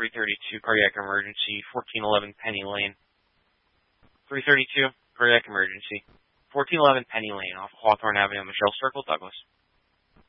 332, cardiac emergency, 1411 Penny Lane. 332, cardiac emergency, 1411 Penny Lane off Hawthorne Avenue, Michelle Circle, Douglas.